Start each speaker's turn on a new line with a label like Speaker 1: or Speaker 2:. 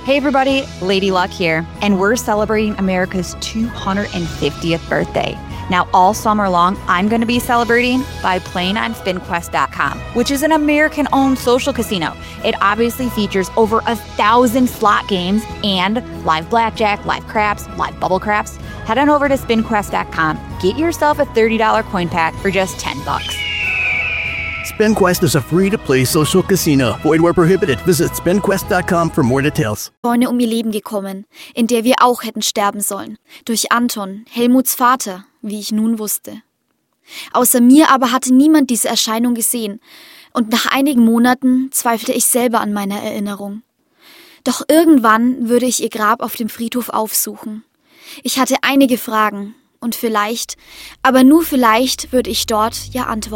Speaker 1: Hey everybody, Lady Luck here, and we're celebrating America's 250th birthday. Now, all summer long, I'm going to be celebrating by playing on SpinQuest.com, which is an American-owned social casino. It obviously features over 1,000 slot games and live blackjack, live craps, live bubble craps. Head on over to SpinQuest.com. Get yourself a $30 coin pack for just $10.
Speaker 2: SpinQuest is a free-to-play social casino. Void where prohibited. Visit SpinQuest.com for more details.
Speaker 3: Freunde um ihr Leben gekommen, in der wir auch hätten sterben sollen. Durch Anton, Helmuts Vater, wie ich nun wusste. Außer mir aber hatte niemand diese Erscheinung gesehen, und nach einigen Monaten zweifelte ich selber an meiner Erinnerung. Doch irgendwann würde ich ihr Grab auf dem Friedhof aufsuchen. Ich hatte einige Fragen, und vielleicht, aber nur vielleicht, würde ich dort ja Antworten